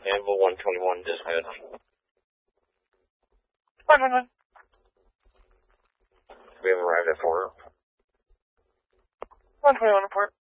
Anvil 121 dispatch. 111. We have arrived at 4. 121 report.